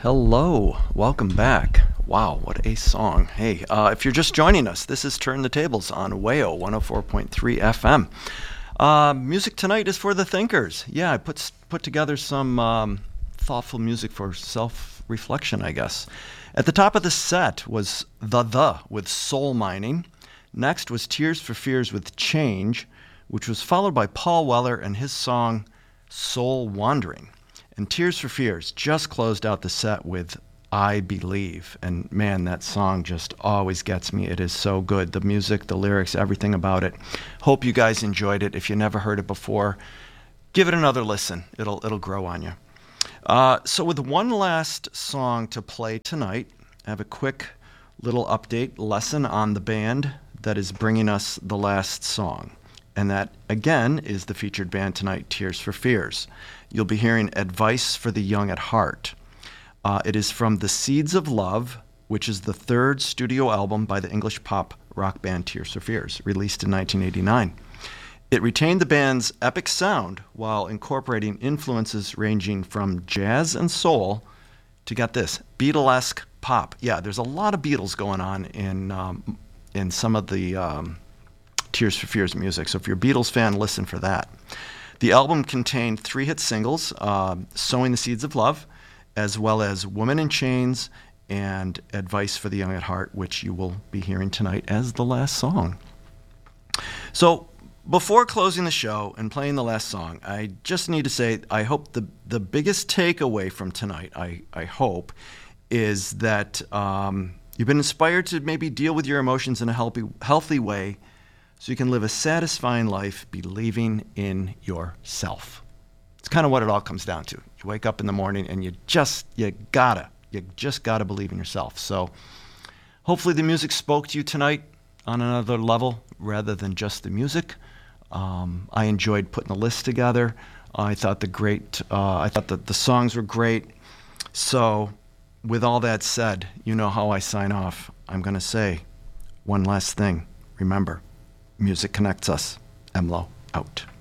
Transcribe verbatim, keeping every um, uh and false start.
Hello, welcome back. Wow, what a song. Hey, uh, if you're just joining us, this is Turn the Tables on WAYO one oh four point three F M. Uh, music tonight is for the thinkers. Yeah, I put put together some um, thoughtful music for self-reflection, I guess. At the top of the set was The The with Soul Mining. Next was Tears for Fears with Change, which was followed by Paul Weller and his song Soul Wandering. And Tears for Fears just closed out the set with I Believe. And man, that song just always gets me. It is so good. The music, the lyrics, everything about it. Hope you guys enjoyed it. If you never heard it before, give it another listen. It'll it'll grow on you. Uh, so with one last song to play tonight, I have a quick little update lesson on the band that is bringing us the last song. And that, again, is the featured band tonight, Tears for Fears. You'll be hearing Advice for the Young at Heart. Uh, it is from The Seeds of Love, which is the third studio album by the English pop rock band Tears for Fears, released in nineteen eighty-nine. It retained the band's epic sound while incorporating influences ranging from jazz and soul to, get this, Beatlesque pop. Yeah, there's a lot of Beatles going on in, um, in some of the um, Tears for Fears music. So if you're a Beatles fan, listen for that. The album contained three hit singles, uh, Sowing the Seeds of Love, as well as Woman in Chains and Advice for the Young at Heart, which you will be hearing tonight as the last song. So before closing the show and playing the last song, I just need to say I hope the, the biggest takeaway from tonight, I, I hope, is that um, you've been inspired to maybe deal with your emotions in a healthy, healthy way, so you can live a satisfying life believing in yourself. It's kind of what it all comes down to. You wake up in the morning and you just, you gotta, you just gotta believe in yourself. So hopefully the music spoke to you tonight on another level rather than just the music. Um, I enjoyed putting the list together. I thought the great, uh, I thought that the songs were great. So with all that said, you know how I sign off. I'm gonna say one last thing. Remember, music connects us. Emlo, out.